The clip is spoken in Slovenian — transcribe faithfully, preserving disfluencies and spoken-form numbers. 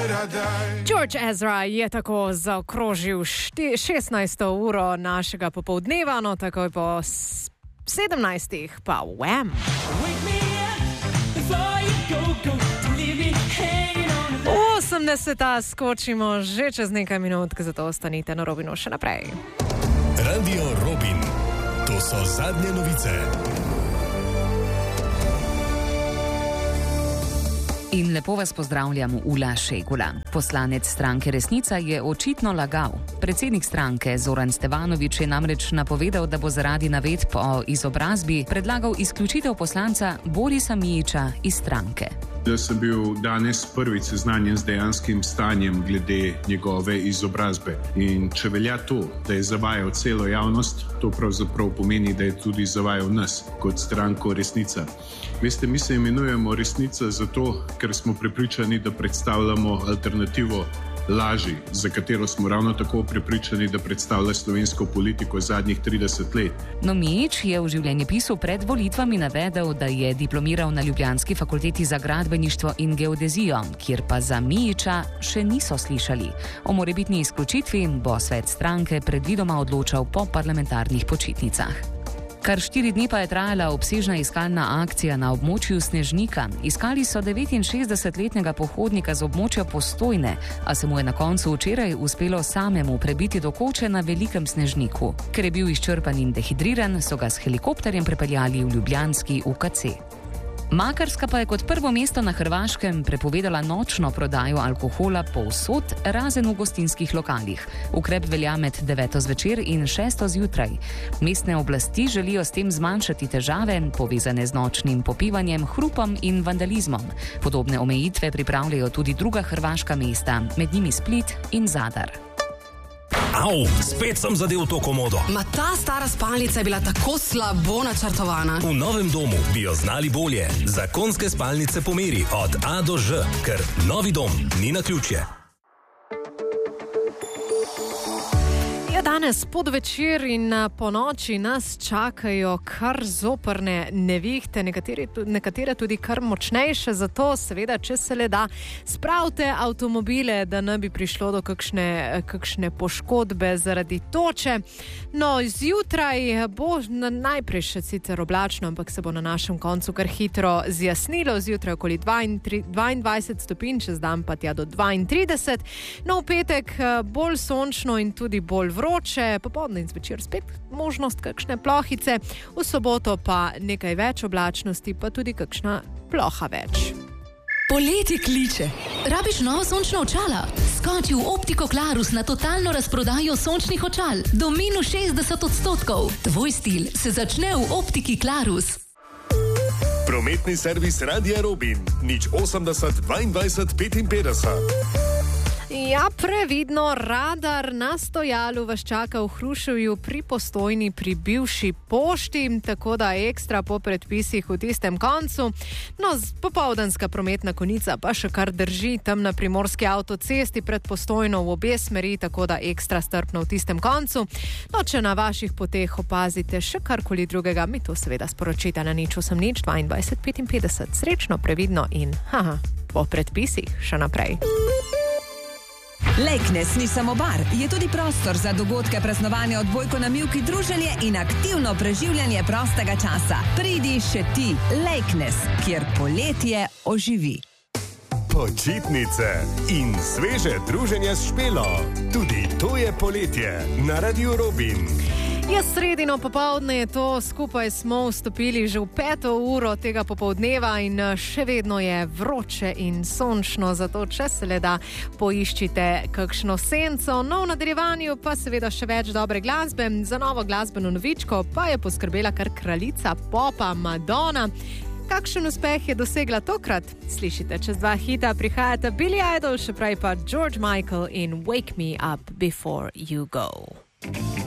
George Ezra je tako zaokrožil šti, šestnajsto uro našega popoldneva, no takoj po sedemnajstih pa Wham! osemdeseta skočimo že čez nekaj minut, zato ostanite na Robinu še naprej. Radio Robin. To so zadnje novice. In lepo vas pozdravljam, Ula Šegula. Poslanec stranke Resnica je očitno lagal. Predsednik stranke Zoran Stevanović je namreč napovedal, da bo zaradi navedb o izobrazbi predlagal izključitev poslanca Borisa Mijića iz stranke. Da sem bil danes prvič seznanjen z dejanskim stanjem glede njegove izobrazbe. In če velja to, da je zavajal celo javnost, to pravzaprav pomeni, da je tudi zavajal nas kot stranko Resnica. Veste, mi se imenujemo Resnica zato, ker smo prepričani, da predstavljamo alternativo laži, za katero smo ravno tako prepričani, da predstavlja slovensko politiko zadnjih trideset let. No, Mijić je v življenjepisu pred volitvami navedel, da je diplomiral na Ljubljanski fakulteti za gradbeništvo in geodezijo, kjer pa za Mijića še niso slišali. O morebitni izključitvi bo svet stranke predvidoma odločal po parlamentarnih počitnicah. Kar štiri dni pa je trajala obsežna iskalna akcija na območju Snežnika. Iskali so devetinšestdesetletnega pohodnika z območja Postojne, a se mu je na koncu včeraj uspelo samemu prebiti do koče na Velikem Snežniku. Ker je bil izčrpan in dehidriran, so ga s helikopterjem prepeljali v ljubljanski U K C. Makarska pa je kot prvo mesto na Hrvaškem prepovedala nočno prodajo alkohola povsod, razen v gostinskih lokalih. Ukrep velja med deveto zvečer in šesto zjutraj. Mestne oblasti želijo s tem zmanjšati težave, povezane z nočnim popivanjem, hrupom in vandalizmom. Podobne omejitve pripravljajo tudi druga hrvaška mesta, med njimi Split in Zadar. Au, spet sem zadel to komodo. Ma ta stara spalnica je bila tako slabo načrtovana. V novem domu bi jo znali bolje. Zakonske spalnice po meri od A do Ž, ker novi dom ni naključje. Ja, danes podvečer in po noči nas čakajo kar zoprne nevihte, nekatere, nekatere tudi kar močnejše, zato seveda, če se le da, spravite avtomobile, da ne bi prišlo do kakšne, kakšne poškodbe zaradi toče. No, zjutraj bo najprej še sicer oblačno, ampak se bo na našem koncu kar hitro zjasnilo, zjutraj okoli dvaindvajset stopinj, čez dan pa tja do dvaintrideset. No, v petek bolj sončno in tudi bolj vroče. Vroče, popoldne in zvečer spet možnost kakšne plohice, v soboto pa nekaj več oblačnosti, pa tudi kakšna ploha več. Poletje kliče. Rabiš novo sončno očala? Skoči v Optiko Klarus na totalno razprodajo sončnih očal. Do minus šestdeset odstotkov. Tvoj stil se začne v Optiki Klarus. Prometni servis Radia Robin. nič osemdeset dvaindvajset petinpetdeset. Ja, previdno, radar na stojalu vas čaka v Hruševju pri Postojni pri bivši pošti, tako da ekstra po predpisih v tistem koncu. No, popoldanska prometna konica pa še kar drži tam na primorski avtocesti pred Postojno v obe smeri, tako da ekstra strpno v tistem koncu. No, če na vaših poteh opazite še karkoli drugega, mi to seveda sporočite na nič osem nič dvaindvajset petinpetdeset. Srečno, previdno in haha, po predpisih še naprej. Lejknes ni samo bar, je tudi prostor za dogodke, praznovanje, odbojko na mivki, druženje in aktivno preživljanje prostega časa. Pridi še ti, Lejknes, kjer poletje oživi. Počitnice in sveže druženje s Špelo. Tudi to je poletje na Radio Robin. Ja, sredino popoldne je to, skupaj smo vstopili že v peto uro tega popoldneva in še vedno je vroče in sončno, zato če se le da poiščite kakšno senco. No, v nadaljevanju pa seveda še več dobre glasbe. Za novo glasbeno novičko pa je poskrbela kar kraljica popa Madonna. Kakšen uspeh je dosegla tokrat? Slišite, čez dva hita prihajata Billy Idol, še prej pa George Michael in Wake Me Up Before You Go.